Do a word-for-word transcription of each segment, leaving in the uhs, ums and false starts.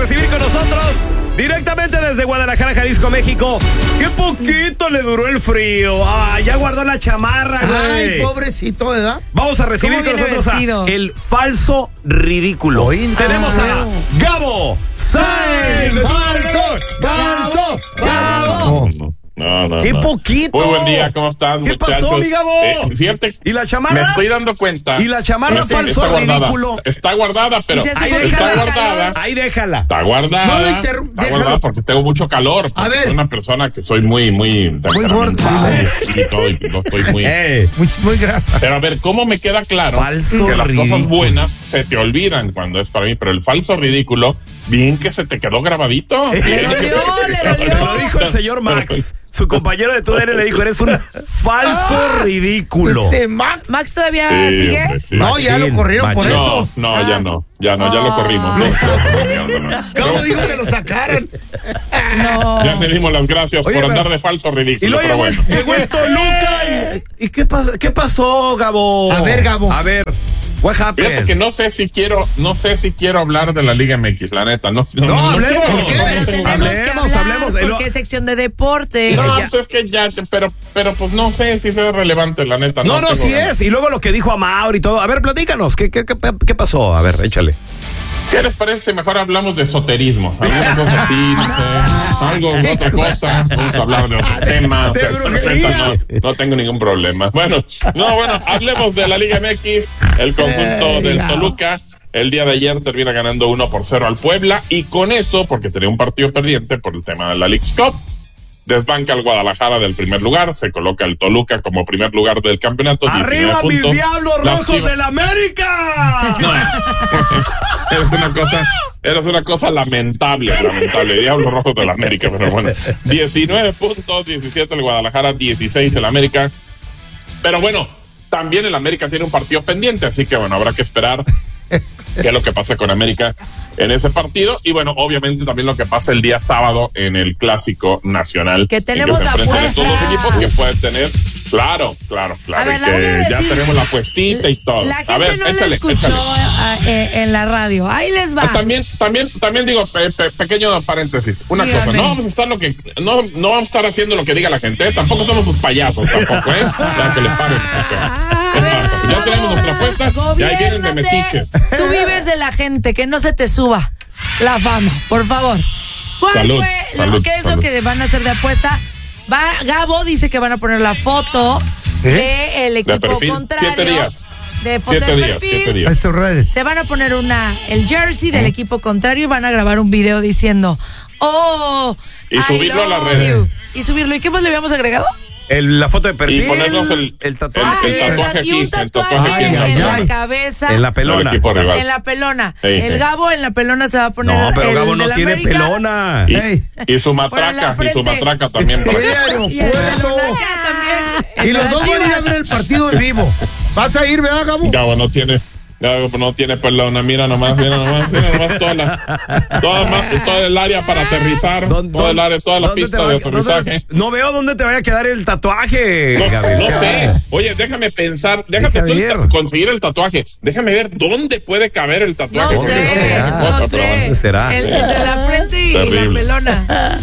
recibir con nosotros directamente desde Guadalajara, Jalisco, México. ¡Qué poquito le duró el frío! ¡Ah, ya guardó la chamarra, güey! Ay, pobrecito, ¿verdad? Vamos a recibir con nosotros vestido? a el falso ridículo. Hoy Tenemos no. a Gabo Sáenz. ¡Falso! ¡Falso! ¡Gabo! No, no, ¡Qué no. poquito! Muy buen día, ¿cómo están, ¿Qué muchachos? pasó, mi Gabo? Eh, fíjate, ¿Y la chamarra? me estoy dando cuenta. ¿Y la chamarra Este, falso está guardada, ridículo? Está guardada, pero Ahí está déjala. guardada. Ahí déjala. Está guardada. No, interrum- está déjalo. guardada porque tengo mucho calor. A ver. Soy una persona que soy muy, muy... Muy fuerte. Sí, todo, y no estoy muy... Eh, Muy, muy grasa. Pero a ver, ¿cómo me queda claro Falso que las ridículo. cosas buenas se te olvidan cuando es para mí? Pero el falso ridículo, bien que se te quedó grabadito. Le Bien que dolió, se- le dolió. Se lo dijo el señor Max. Su compañero de T U D N le dijo, eres un falso ridículo. Este Max. Max todavía Sí, sigue. hombre, sí. No, ya lo Machín, corrieron por machín. eso. No, no, ya no, ya no, ya lo corrimos. No, no, no, no. Gabo dijo que lo sacaran. No. Ya le dimos las gracias Oye, por pero- andar de falso Y ridículo, luego pero llegó, bueno. llegó el Toluca. ¿Y, y qué, pasó, qué pasó, Gabo? A ver, Gabo. A ver, what happened? Fíjate que no sé si quiero, no sé si quiero hablar de la Liga M X, la neta. No, no, No, hablemos. quiero. ¿Por qué? Pero tenemos Hablemos, que hablar hablemos. El- porque es sección de deporte. No, Ya. pues es que ya, pero, pero pues no sé si sea relevante, la neta. No, no, tengo sí ganas. es. Y luego lo que dijo a Mauri y todo. A ver, platícanos. ¿Qué, qué, qué, qué pasó? A ver, échale. ¿Qué les parece si mejor hablamos de esoterismo? Alguna cosa así, no sé, algo, otra cosa. Vamos a hablar de otro tema. de O sea, brujería. no, no tengo ningún problema. Bueno, no, bueno, hablemos de la Liga M X, el conjunto Eh, del ya. Toluca. El día de ayer termina ganando uno por cero al Puebla y con eso, porque tenía un partido pendiente por el tema de la Leagues Cup, desbanca al Guadalajara del primer lugar, se coloca el Toluca como primer lugar del campeonato. ¡Arriba, mis puntos. diablos Las rojos Chivas- del América! Eres una cosa, eres una cosa lamentable, lamentable. Diablos Rojos de la América, pero bueno. diecinueve puntos, diecisiete el Guadalajara, dieciséis el América. Pero bueno, también el América tiene un partido pendiente, así que bueno, habrá que esperar qué es lo que pasa con América en ese partido. Y bueno, obviamente también lo que pasa el día sábado en el Clásico Nacional. Que en tenemos se enfrentan apuestas. estos dos equipos que pueden tener. Claro, claro, claro. A ver, y la voy a que ya decir. tenemos la puestita y todo. La gente a ver, no échale, la escuchó échale. a- eh, en la radio. Ahí les va. Ah, También, también, también digo, pe- pe- pequeño paréntesis, una Dígame. cosa, no vamos a estar lo que, no, no vamos a estar haciendo lo que diga la gente, ¿eh? Tampoco somos sus payasos, tampoco, ¿eh? Ya que les paren. O sea, ¿qué A ver, pasa? Pues ya tenemos nuestra apuesta y ahí vienen de gobiérnate. metiches. Tú vives de la gente, que no se te suba la fama, por favor. ¿Cuál Salud, fue lo salud, que es salud. lo que van a hacer de apuesta? Va, Gabo dice que van a poner la foto ¿Eh? del equipo perfil, contrario. siete días. De foto Siete de días, perfil. siete A días. sus redes. Se van a poner una el jersey del equipo contrario y van a grabar un video diciendo, oh, Y I subirlo a las love redes. you. Y subirlo. ¿Y qué más le habíamos agregado? El- la foto de perfil. Y ponernos el- el tatuaje. el tatuaje y un aquí, el tatuaje, tatuaje aquí en en la- la cabeza. En la El pelona. equipo rival. En la pelona. Sí, el sí. Gabo en la pelona se va a poner. No, pero el Gabo no de la tiene América. pelona. Y, Ey. y su Por la matraca, y su frente. matraca también. para que- Sí, Y el de aeropuerto. Lunaca también. el Y de los las dos van a ir a Chivas. ver el partido en vivo. ¿Vas a ir, verdad, Gabo? Gabo no tiene, Gabo no tiene pelona, mira nomás, mira nomás, mira nomás toda la, toda, ma- toda el área para aterrizar, ¿Dónde- toda el área, toda la dónde te pista va- de dónde- aterrizaje. No veo dónde te vaya a quedar el tatuaje, No, Gabriel. no sé. Oye, déjame pensar, déjate Déjame tú el ta- ver. conseguir el tatuaje. Déjame ver dónde puede caber el tatuaje. No porque sé, qué no cosa, sé. pero bueno. ¿Dónde será? El, entre la frente y la Terrible. pelona.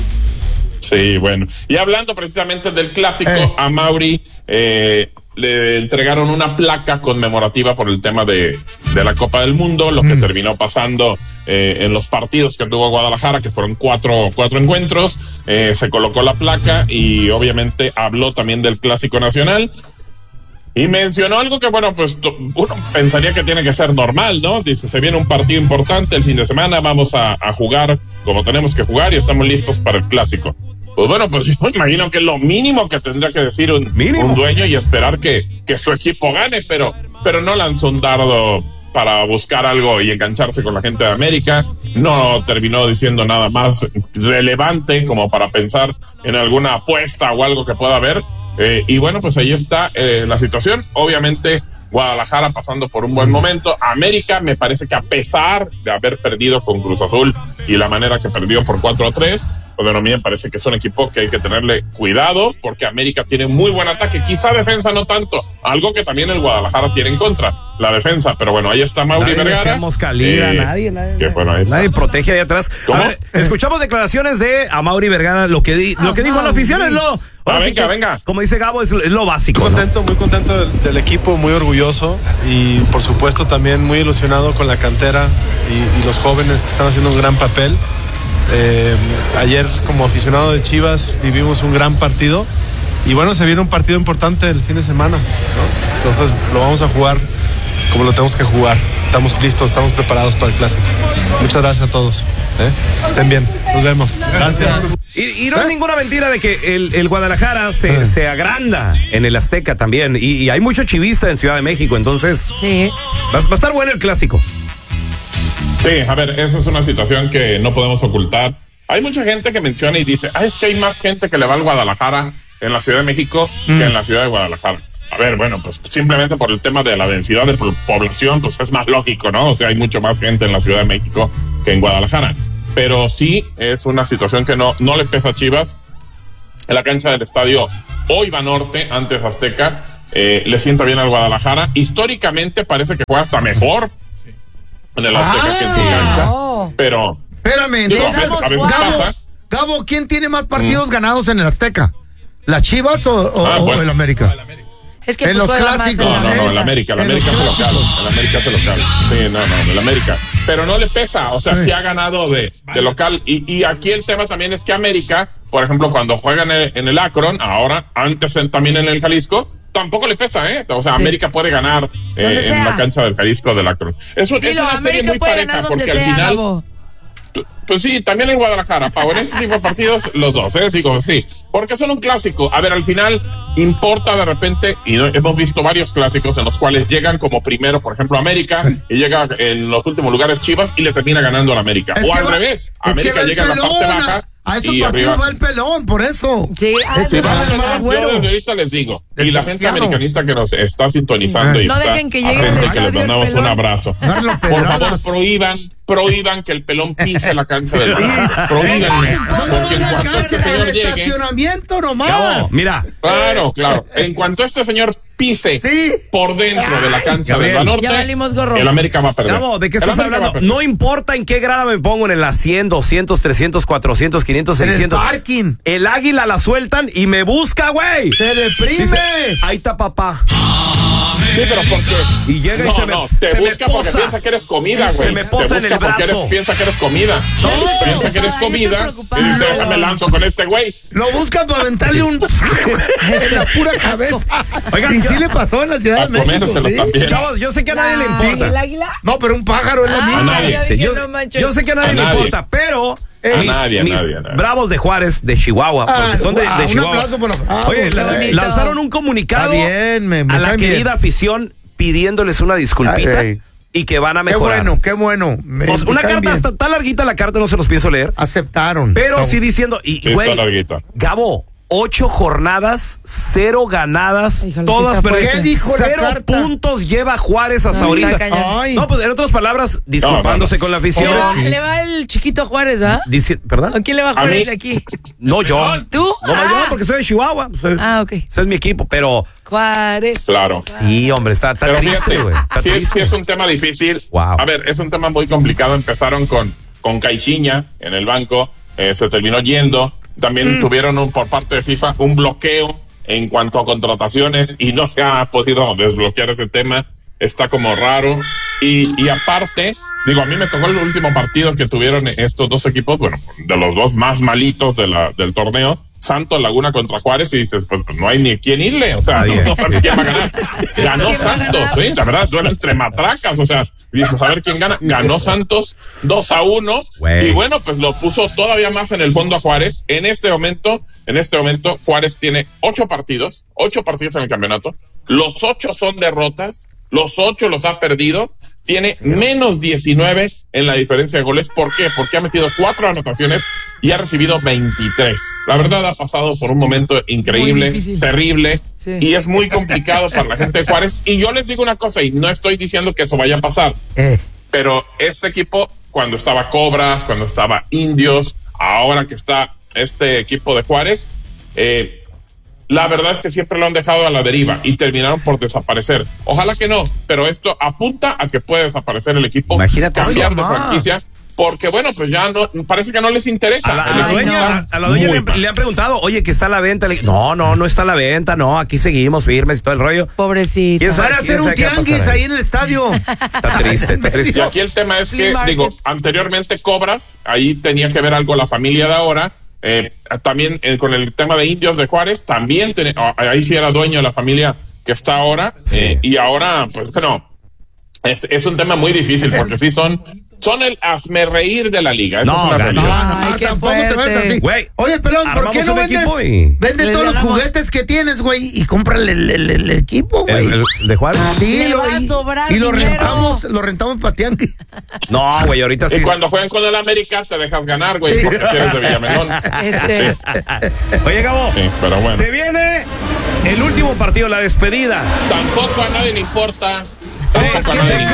Sí, bueno. Y hablando precisamente del clásico, Eh. a Mauri eh, le entregaron una placa conmemorativa por el tema de, de la Copa del Mundo, lo que Mm. terminó pasando eh, en los partidos que tuvo Guadalajara, que fueron cuatro, cuatro encuentros. Eh, se colocó la placa y obviamente habló también del Clásico Nacional. Y mencionó algo que, bueno, pues to- uno pensaría que tiene que ser normal, ¿no? Dice, se viene un partido importante el fin de semana, vamos a, a jugar como tenemos que jugar y estamos listos para el clásico. Pues bueno, pues yo imagino que es lo mínimo que tendría que decir un, Mínimo. un dueño y esperar que, que su equipo gane, pero, pero no lanzó un dardo para buscar algo y engancharse con la gente de América. No terminó diciendo nada más relevante como para pensar en alguna apuesta o algo que pueda haber. Eh, y bueno, pues ahí está eh, la situación. Obviamente Guadalajara pasando por un buen momento. América me parece que a pesar de haber perdido con Cruz Azul y la manera que perdió por cuatro a tres, Bueno, a mí me parece que es un equipo que hay que tenerle cuidado porque América tiene muy buen ataque, quizá defensa no tanto, algo que también el Guadalajara tiene en contra, la defensa, pero bueno, ahí está Mauri nadie Vergara. Calida, eh, nadie, nadie, que, bueno, ahí nadie protege ahí atrás. A ver, escuchamos declaraciones de Amaury Vergara, lo que, di, lo que dijo la afición es lo... Ah, venga, que, venga. Como dice Gabo, es, es lo básico. Muy contento, ¿no? muy contento del, del equipo, muy orgulloso y por supuesto también muy ilusionado con la cantera y, y los jóvenes que están haciendo un gran papel. Eh, ayer como aficionado de Chivas vivimos un gran partido y bueno, se viene un partido importante el fin de semana, ¿no? Entonces lo vamos a jugar como lo tenemos que jugar. Estamos listos, estamos preparados para el clásico. Muchas gracias a todos. ¿eh? Estén bien, nos vemos. Gracias. Y, y no es ninguna mentira de que el, el Guadalajara se, se agranda en el Azteca también. Y, y hay mucho chivista en Ciudad de México, entonces sí. va, va a estar bueno el clásico. Sí, a ver, eso es una situación que no podemos ocultar. Hay mucha gente que menciona y dice, ah, es que hay más gente que le va al Guadalajara en la Ciudad de México mm. que en la Ciudad de Guadalajara. A ver, bueno, pues simplemente por el tema de la densidad de población, pues es más lógico, ¿no? O sea, hay mucho más gente en la Ciudad de México que en Guadalajara. Pero sí es una situación que no, no le pesa a Chivas. En la cancha del estadio hoy Banorte, antes Azteca, eh, le sienta bien al Guadalajara. Históricamente parece que juega hasta mejor en el Azteca ah, que en su cancha. No. Pero... Espérame, digo, a veces, a veces Gabo, pasa. Gabo, ¿quién tiene más partidos mm. ganados en el Azteca? ¿Las Chivas o, o, ah, bueno. o el América? Es que en pues los clásicos. No, no, no, el América, el América hace local. El América hace local. Sí, no, no, el América. Pero no le pesa, o sea, sí, sí ha ganado de, de local. Y, y aquí el tema también es que América, por ejemplo, cuando juega en el, en el Akron, ahora, antes en, también en el Jalisco, tampoco le pesa, ¿eh? O sea, sí. América puede ganar eh, en la cancha del Jalisco del Akron. Es, un, es una América serie muy pareja, porque sea, al final... Gabo. Pues sí, también en Guadalajara, Pau, en ese tipo de partidos, los dos, ¿eh? Digo, sí, porque son un clásico. A ver, al final importa de repente, y no, hemos visto varios clásicos en los cuales llegan como primero, por ejemplo, América, y llega en los últimos lugares Chivas y le termina ganando a la América. Es o al va, revés, América llega en la parte baja. A esos y partidos arriba va el pelón, por eso. Sí, ah, sí, va a ganar, yo desde ahorita les digo. Y la gente americanista que nos está sintonizando sí. y no está dejen que llegue a gente el que les mandamos un abrazo. Por favor, prohíban, prohíban que el pelón pise la cancha del Guadalajara. Prohíban. Porque en cuanto este señor llegue. Estacionamiento nomás. Gabo, mira. Claro, claro. En cuanto este señor pise sí. por dentro de la cancha Gabriel, del Banorte, ya valimos gorro. El América va a perder. Gabo, ¿de qué estás hablando? No importa en qué grado me pongo, en la cien, doscientos, trescientos, cuatrocientos, quinientos, seiscientos. En el parking. El águila la sueltan y me busca, güey. Se deprime. Dice, ahí está papá. Sí, pero ¿por qué? Y llega no, y se me no, te se busca me porque posa. piensa que eres comida, güey. Se me posa en el brazo. Eres, piensa que eres comida. No, piensa que eres comida. Y dice, déjame lanzo con este güey. Lo busca para aventarle un en la pura cabeza. Oigan, y sí le pasó en la Ciudad de México. ¿Sí? Chavos, yo sé que a nadie le importa. ¿El águila? No, pero un pájaro es la misma. A nadie. Yo, yo, no yo sé que a nadie a le nadie. importa, pero A mis, nadie, a mis nadie, a nadie. Bravos de Juárez, de Chihuahua, porque Ah, son de, wow, de un Chihuahua. aplauso por los Bravos, Oye, qué la- bonito. lanzaron un comunicado Está bien, me- me a la caen querida bien. afición pidiéndoles una disculpita Ay, ay. y que van a Qué mejorar. bueno, qué bueno. Me, Pues, me una caen carta bien. está tan larguita, la carta no se los pienso leer, Aceptaron. pero No. sí diciendo, y Sí, güey, está larguita. Gabo, ocho jornadas, cero ganadas, Híjole, todas sí está perdidas. fuerte. ¿Qué dijo la Cero carta? puntos lleva Juárez hasta No, ahorita. está cañón. Ay. No, pues en otras palabras, disculpándose No, no, no. con la Le afición. va, sí. le va el chiquito a Juárez, ¿va? Dice, ¿perdón? ¿A quién le va A Juárez mí. aquí? No, yo. ¿Tú? No, no, Ah. yo, porque soy de Chihuahua. Soy- Ah, ok. Ese es mi equipo, pero Juárez. Claro. sí, hombre, está, está Pero triste, fíjate, güey. Está sí, triste. sí es un tema difícil. Wow. A ver, es un tema muy complicado. Empezaron con, con Caixinha en el banco, eh, se terminó yendo. También Mm. tuvieron un, por parte de FIFA un bloqueo en cuanto a contrataciones y no se ha podido desbloquear ese tema. Está como raro. Y, y aparte, digo, a mí me tocó el último partido que tuvieron estos dos equipos, bueno, de los dos más malitos de la, del torneo. Santos Laguna contra Juárez y dices, pues no hay ni quién irle, o sea, Nadie. no sabes quién va a ganar. Ganó ¿Quién va a Santos, ganar? ¿sí? La verdad, duele entre matracas, o sea, dices, a ver quién gana. Ganó Santos dos a uno Güey. y bueno, pues lo puso todavía más en el fondo a Juárez. En este momento, en este momento, Juárez tiene ocho partidos, ocho partidos en el campeonato. Los ocho son derrotas, los ocho los ha perdido. Tiene menos diecinueve en la diferencia de goles. ¿Por qué? Porque ha metido cuatro anotaciones y ha recibido veintitrés. La verdad ha pasado por un momento increíble, difícil. terrible, Sí. y es muy complicado para la gente de Juárez. Y yo les digo una cosa, y no estoy diciendo que eso vaya a pasar, Eh, pero este equipo, cuando estaba Cobras, cuando estaba Indios, ahora que está este equipo de Juárez, eh, la verdad es que siempre lo han dejado a la deriva y terminaron por desaparecer. Ojalá que no, pero esto apunta a que puede desaparecer el equipo. Imagínate, cambiar de franquicia. Porque bueno, pues ya no, parece que no les interesa. A la, a la dueña, no. a la dueña le, han, le han preguntado, oye, que está a la venta. Le, no, no, no está a la venta, no, aquí seguimos firmes y todo el rollo. Pobrecito. Van a hacer un tianguis ahí en el estadio. Está triste, está triste. Y aquí el tema es que, digo, anteriormente Cobras, ahí tenía que ver algo la familia de ahora. Eh, también eh, con el tema de Indios de Juárez, también ten, ahí sí era dueño de la familia que está ahora. Sí. Eh, y ahora, pues bueno, es, es un tema muy difícil porque sí son... Son el hazmerreír de la liga. Eso no, es una gacho. No, no, tampoco te ves así. Güey, oye, pelón, ¿por qué no vendes? Y... Vende todos los juguetes que tienes, güey, y cómprale el, el, el equipo, güey. ¿El, el de Juárez? Sí, lo, y, y lo rentamos, lo rentamos para tianguis. No, güey, ahorita sí. Y cuando juegan con el América te dejas ganar, güey, sí. Porque si eres de Villamelón. Este. Sí. Oye, Gabo, sí, pero bueno. Se viene el último partido, la despedida. Tampoco a nadie le importa. Hey,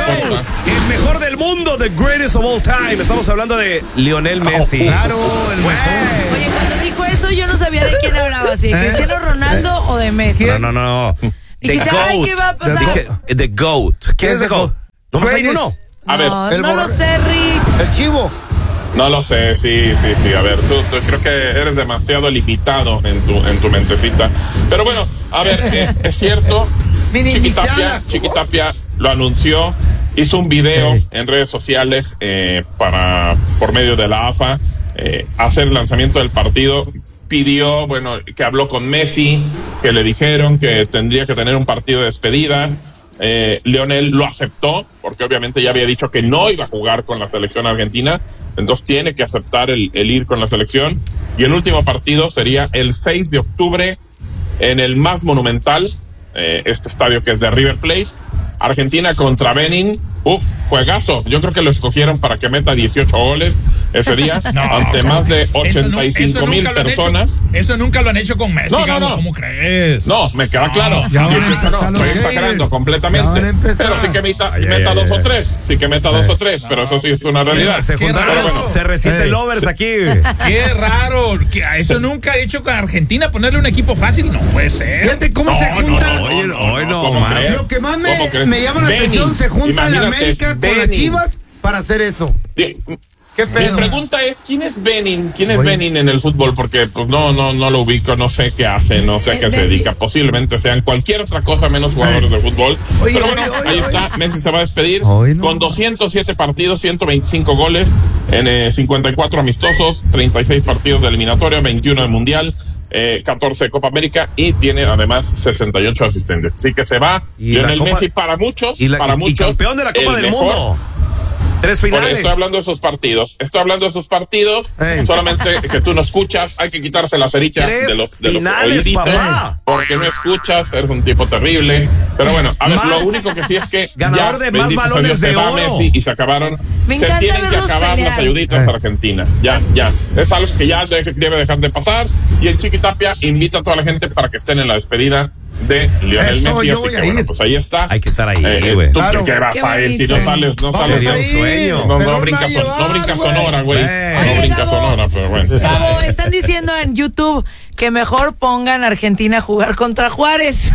el mejor del mundo, the greatest of all time. Estamos hablando de Lionel Messi. Oh, claro, el mejor. Oye, cuando dijo eso, yo no sabía de quién hablaba, si de Cristiano Ronaldo o de Messi. No, no, no. Dije, ¿sabes qué va a pasar? Dije, the GOAT. ¿Quién es the GOAT? ¿No más hay uno? A ver, no, no lo sé, Rick. El chivo. No lo sé, sí, sí, sí. A ver, tú, tú creo que eres demasiado limitado en tu, en tu mentecita. Pero bueno, a ver, eh, es cierto. Chiquitapia, Chiquitapia lo anunció, hizo un video sí. en redes sociales eh, para, por medio de la A F A, eh, hacer el lanzamiento del partido. Pidió, bueno, que habló con Messi, que le dijeron que tendría que tener un partido de despedida. Eh, Lionel lo aceptó, porque obviamente ya había dicho que no iba a jugar con la selección argentina, entonces tiene que aceptar el, el ir con la selección. Y el último partido sería el seis de octubre en el más monumental, eh, este estadio que es de River Plate, Argentina contra Benin. Uf, juegazo. Yo creo que lo escogieron para que meta dieciocho goles ese día, no, ante no, más de ochenta y cinco mil personas. Eso nunca lo han hecho con Messi. No, no, no. ¿Cómo crees? No, me queda claro. Ya dieciocho no, estoy exagerando completamente. Pero sí que meta, ay, meta ay, dos ay, o tres. Sí que meta ay. dos o tres, no, pero eso sí es una realidad. Se juntaron, bueno, se resiste el overs aquí. Qué raro. Que eso sí. Nunca ha hecho con Argentina, ponerle un equipo fácil. No puede ser. Fíjate cómo no, se juntan. No, no, no, no, no, no, lo que más me, me llama la atención, se junta la América con Benin. Las Chivas para hacer eso. Sí. ¿Qué pedo? Mi pregunta es, ¿quién es Benin? ¿Quién es Oye. Benin en el fútbol? Porque pues no, no, no lo ubico, no sé qué hace, no sé a qué se dedica. Posiblemente sean cualquier otra cosa menos jugadores de fútbol. Oye, Pero bueno, oye, ahí oye. está, Messi se va a despedir no. con doscientos siete partidos, ciento veinticinco goles en eh, cincuenta y cuatro amistosos, treinta y seis partidos de eliminatoria, veintiuno de mundial. Eh, catorce de Copa América y tiene además sesenta y ocho asistentes. Así que se va Lionel Messi para muchos, y la, para y, muchos. Y campeón de la Copa del mejor. Mundo. Tres finales. Estoy hablando de esos partidos. Estoy hablando de esos partidos. Hey. Solamente que tú no escuchas. Hay que quitarse la cerilla de los, de finales, los oíditos. Papá. Porque no escuchas. Eres un tipo terrible. Pero bueno, a ver, más, lo único que sí es que ganador ya, de más balones Dios, de se oro. va Messi y se acabaron. Me se tienen que acabar pelear. las ayuditas a Argentina. Ya, ya. Es algo que ya de, debe dejar de pasar. Y el Chiquitapia invita a toda la gente para que estén en la despedida de Lionel Eso, Messi, así que bueno, pues ahí está. Hay que estar ahí, eh, güey. ¿Tú claro. qué vas qué a ir si no sales? No Vamos sales. Sería un sueño. No, no, brinca, son, no brinca Sonora, güey. No brinca Gabo, Sonora, pero bueno. Gabo, están diciendo en YouTube que mejor pongan a Argentina a jugar contra Juárez.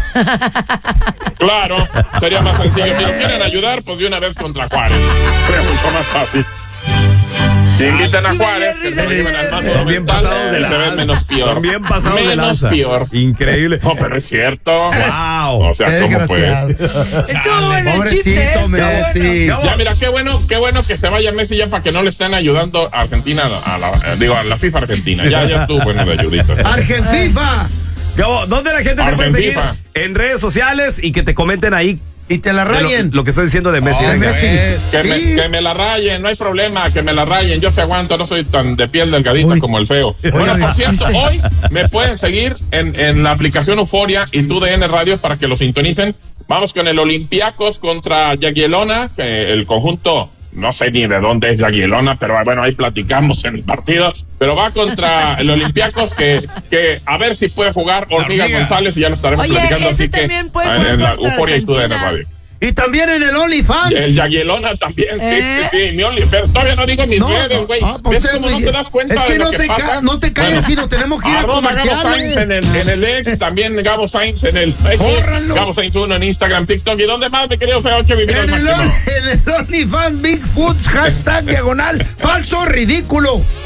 Claro, sería más sencillo. Si lo quieren ayudar, pues de una vez contra Juárez. Sería mucho más fácil. Si invitan a Juárez, que se lleven al más son bien pasados de lanza. Se ven menos peor. Son bien pasados menos de lanza. Peor. Increíble. No, pero es cierto. Wow. O sea, ¿cómo puedes? Estuvo bueno el chiste. Messi. Bueno. Ya, mira, qué bueno, qué bueno que se vaya Messi ya para que no le estén ayudando a Argentina, a la, digo, a la FIFA Argentina. Ya, ya estuvo bueno de ayudita. Argentina. Gabo, ¿dónde la gente te puede seguir? En redes sociales y que te comenten ahí. Y te la rayen. Lo, lo que está diciendo de Messi. Oh, Messi. Que, sí. me, que me la rayen, no hay problema, que me la rayen. Yo se aguanto, no soy tan de piel delgadita Uy. como el feo. Uy, bueno, por cierto, sí. hoy me pueden seguir en, en la aplicación Euforia y T U D N Radio para que lo sintonicen. Vamos con el Olympiacos contra Jagiellona, que el conjunto, no sé ni de dónde es Jagiellona, pero bueno, ahí platicamos en el partido. Pero va contra el Olympiacos, que, que a ver si puede jugar Hormiga González y ya lo estaremos Oye, platicando. Así que en, en la Euforia y T U D N Radio. Y también en el OnlyFans. El Yaguelona también, ¿Eh? sí, sí, sí, mi OnlyFans. Pero todavía no digo mis No, redes, güey. ah, ¿Ves usted, cómo no güey, te das cuenta es que de no lo que te pasa? ca- no te calles, Bueno, sino tenemos que ir a arroba Gabo comerciales. Sainz en el, en el ex, también Gabo Sainz en el X, ¡Córranlo! Gabo Sainz uno en Instagram, TikTok. ¿Y dónde más, mi querido Feo? Que vivir al En el, máximo. en el OnlyFans Bigfoots, hashtag diagonal, falso ridículo.